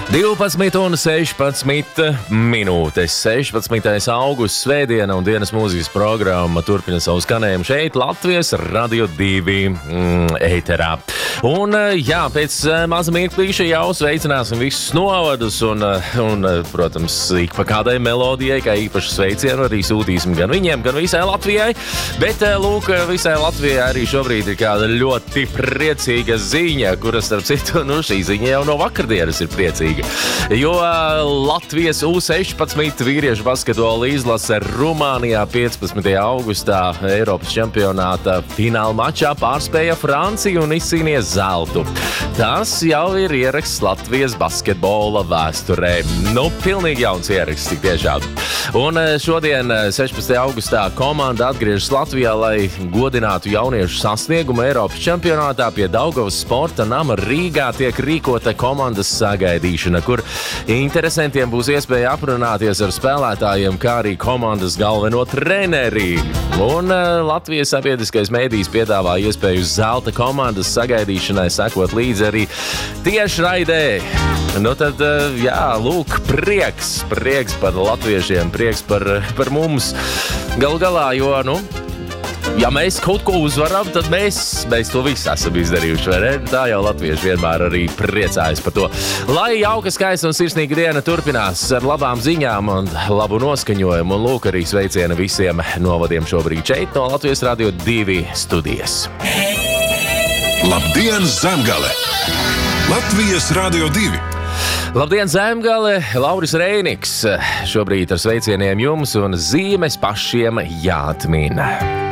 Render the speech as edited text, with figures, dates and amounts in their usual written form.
12:16 minūtes. 16. augusts svētdiena un dienas mūzikas programma turpina savu skanējumu šeit, Latvijas Radio 2 ēterā. Un, jā, pēc maza mirklīša jau sveicināsim visus novadus un, protams, ik pa kādai melodijai, kā īpaši sveicienu arī sūtīsim gan viņiem, gan visai Latvijai. Bet, lūk, visai Latvijai arī šobrīd ir kāda ļoti priecīga ziņa, kuras, starp citu, šī ziņa jau no vakardienas ir priecīga. Jo Latvijas U16 vīriešu basketbola izlase Rumānijā 15. augustā Eiropas čempionāta fināla mačā pārspēja Franciju un izcīnīja zeltu. Tas jau ir ieraksts Latvijas basketbola vēsturē. Pilnīgi jauns ieraksts, tik tiešām. Un šodien, 16. augustā, komanda atgriežas Latvijā, lai godinātu jauniešu sasniegumu Eiropas čempionātā. Pie Daugavas sporta nama Rīgā tiek rīkota komandas sagaidīšana, kur interesantiem būs iespēja aprunāties ar spēlētājiem, kā arī komandas galveno treneri. Un Latvijas sabiedriskais mēdījis piedāvā iespēju zelta komandas sagaidīšanai sekot līdzi arī tiešraidē. Tad, jā, lūk, prieks par latviešiem, prieks par mums. Galu galā, jo, ja mēs kaut ko uzvaram, tad mēs to visu esam izdarījuši, vai ne? Tā jau latvieši vienmēr arī priecājas par to. Lai jauka, skaista un sirsnīga diena turpinās ar labām ziņām un labu noskaņojumu, un lūk arī sveicieni visiem novadiem šobrīd šeit no Latvijas Radio 2 studijas. Labdien, Zemgale! Latvijas Radio 2! Labdien, Zemgale! Lauris Reiniks šobrīd ar sveicieniem jums un zīmes pašiem jāatmina.